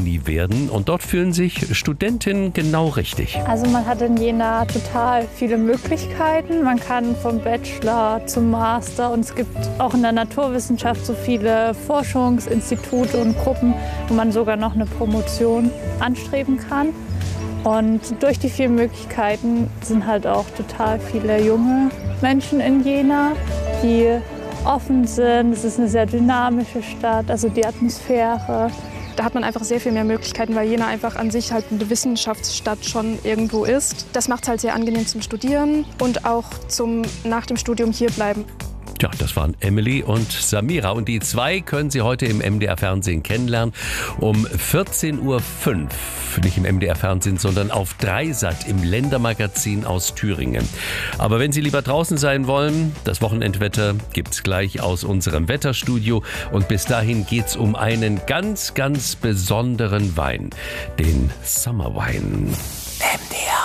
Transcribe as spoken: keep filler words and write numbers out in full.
Fernuni werden und dort fühlen sich Studentinnen genau richtig. Also man hat in Jena total viele Möglichkeiten. Man kann vom Bachelor zum Master und es gibt auch in der Naturwissenschaft so viele Forschungsinstitute und Gruppen, wo man sogar noch eine Promotion anstreben kann. Und durch die vielen Möglichkeiten sind halt auch total viele junge Menschen in Jena, die offen sind. Es ist eine sehr dynamische Stadt, also die Atmosphäre. Da hat man einfach sehr viel mehr Möglichkeiten, weil Jena einfach an sich halt eine Wissenschaftsstadt schon irgendwo ist. Das macht es halt sehr angenehm zum Studieren und auch zum nach dem Studium hierbleiben. Ja, das waren Emily und Samira. Und die zwei können Sie heute im M D R-Fernsehen kennenlernen. Um vierzehn Uhr fünf. Nicht im M D R-Fernsehen, sondern auf Dreisat im Ländermagazin aus Thüringen. Aber wenn Sie lieber draußen sein wollen, das Wochenendwetter gibt's gleich aus unserem Wetterstudio. Und bis dahin geht's um einen ganz, ganz besonderen Wein. Den Summer Wine. M D R